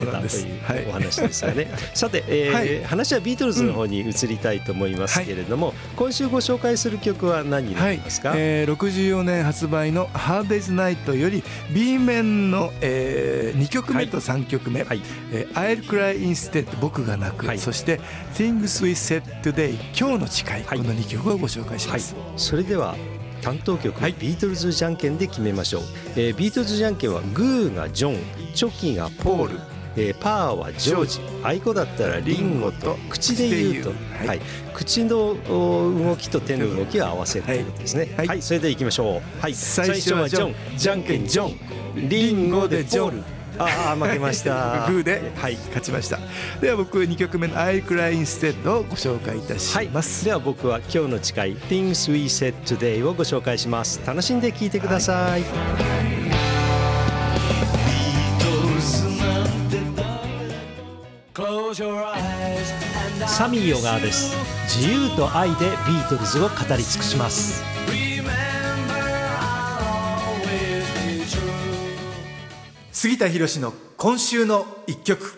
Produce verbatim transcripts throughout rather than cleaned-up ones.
というお話ですよね、はい、さて、えーはい、話はビートルズの方に移りたいと思いますけれども、うんはい、今週ご紹介する曲は何になりますか？ はい、えー、ろくじゅうよねん発売の Hard Day's Night より B 面の、えー、にきょくめとさんきょくめ、はいえー、I'll Cry Instead 僕が泣く、はい、そして Things We Said Today 今日の誓い、はい、このにきょくをご紹介します、はい、 それでは担当曲、はい、ビートルズじゃんけんで決めましょう、えー、ビートルズじゃんけんはグーがジョン、チョキがポール、えー、パーはジョージ、アイコだったらリンゴと口で言うと、はいはい、口の動きと手の動きを合わせるということですね、はいはい、それでいきましょう、はい、最初はジョン、じゃんけんジョン、リンゴでジョン、ああ負けましたグーで、はい、勝ちました。では僕にきょくめの I'll Cry Instead をご紹介いたします、 はい、では僕は今日の誓い Things We Said Today をご紹介します。楽しんで聴いてください、はい、サミー小川です。自由と愛でビートルズを語り尽くします。 杉田博の今週の一曲。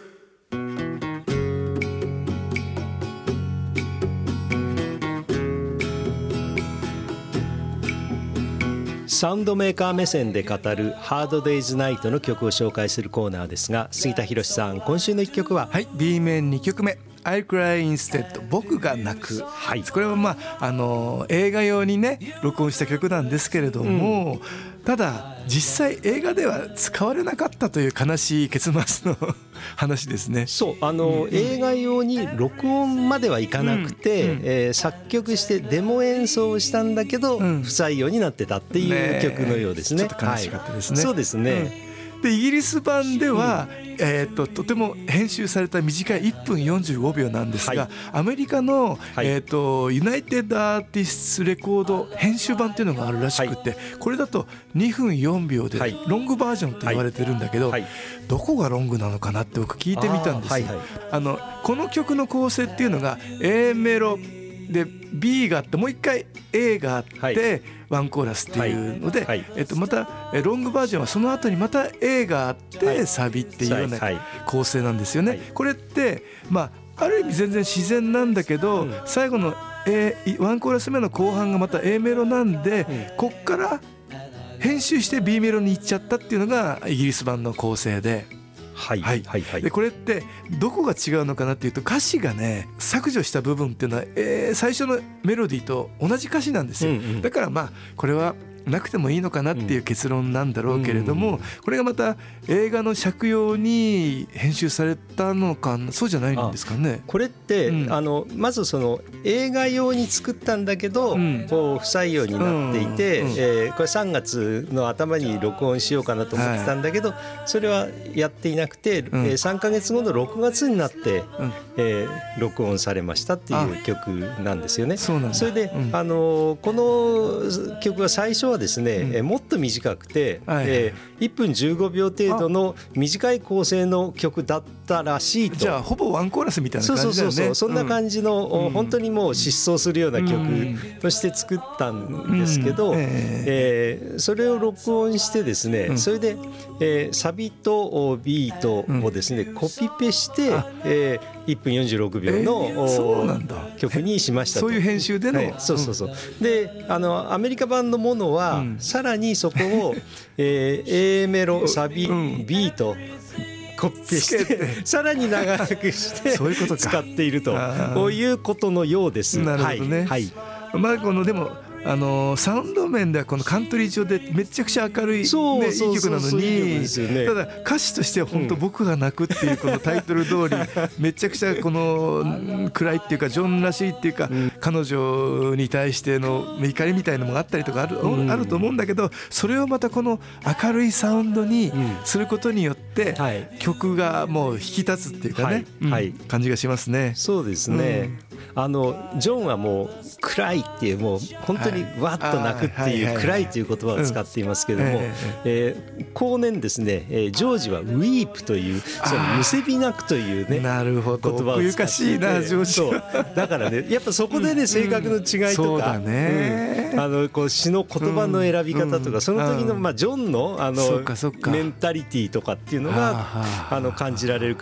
サウンドメーカー目線で語るハードデイズナイトの曲を紹介するコーナーですが、杉田博さん、今週の一曲は？ はい、 B 面にきょくめI'll Cry Instead 僕が泣く、はい、これは、まあ、あの映画用にね録音した曲なんですけれども、うん、ただ実際映画では使われなかったという悲しい結末の話ですね。 そうあの、うん、映画用に録音まではいかなくて、うんうんえー、作曲してデモ演奏をしたんだけど、うん、不採用になってたっていう曲のようですね。 ちょっと悲しかったですね、 はい、そうですね、 うん、でイギリス版では、うんえー、と, とても編集された短いいっぷんよんじゅうごびょうなんですが、はい、アメリカの、はいえー、とユナイテッドアーティストレコード編集版っていうのがあるらしくて、はい、これだとにふんよんびょうでロングバージョンと言われてるんだけど、はいはい、どこがロングなのかなって僕聞いてみたんですよ。あ、はいはい、あのこの曲の構成っていうのが A メロで B があってもう一回 A があって、はい、ワンコーラスっていうので、はいはいえっと、またロングバージョンはその後にまた A があってサビっていうような構成なんですよね、はいはい、これって、まあ、ある意味全然自然なんだけど、うん、最後の A ワンコーラス目の後半がまた A メロなんで、うん、こっから編集して B メロに行っちゃったっていうのがイギリス版の構成で、はいはいはいはい、でこれってどこが違うのかなっていうと、歌詞がね削除した部分っていうのは、えー、最初のメロディーと同じ歌詞なんですよ、うんうん、だからまあこれはなくてもいいのかなっていう結論なんだろうけれども、うん、これがまた映画の尺用に編集されたのか、そうじゃないんですかね。 これって、うん、あのまずその映画用に作ったんだけど、うん、こう不採用になっていて、うんうんえー、これさんがつの頭に録音しようかなと思ってたんだけど、はい、それはやっていなくて、うんえー、さんかげつごのろくがつになって、うんえー、録音されましたっていう曲なんですよね。 そうなんだ。 それで、うん、あのこの曲は最初はですね、うん、もっと短くて、はいえー、いっぷんじゅうごびょう程度の短い構成の曲だったらしいと。 じゃあほぼワンコーラスみたいな感じだよね。 そうそうそうそう、そんな感じの、うん、本当にもう疾走するような曲として作ったんですけど、うんえー、それを録音してですね、うん、それで、えー、サビとビートをですね、うん、コピペして、えー、いっぷんよんじゅうろくびょうの、えー、そうなんだ曲にしましたと。 そういう編集での、はい、 そうそうそう、うん、であのアメリカ版のものは、うん、さらにそこを、えー、A メロサビ、うん、ビートコピペしてさらに長くして使っているということのようです。 なるほどね、はいはい、まあ、このでもあのサウンド面ではこのカントリー調でめちゃくちゃ明るい、ね、いい曲なのに、ただ歌詞としては本当僕が泣くっていうこのタイトル通りめちゃくちゃこの暗いっていうかジョンらしいっていうか、彼女に対しての怒りみたいなのもあったりとかある、あると思うんだけど、それをまたこの明るいサウンドにすることによって曲がもう引き立つっていうかね、感じがしますね。 そうですね、 あのジョンはもう暗いっていう、もう本当にわっと泣くっていう暗いという言葉を使っていますけども、えー、後年ですね、えー、ジョージはウィープというそのむせび泣くというね、 なるほど、 言葉を使っていて、 奥ゆかしいなジョージ。 そうだからね、やっぱそこでね、性格の違いとか、 そうだね、 うん、あのこう詩の言葉の選び方とか、その時のまあジョンのあのメンタリティとかっていうのがあの感じられる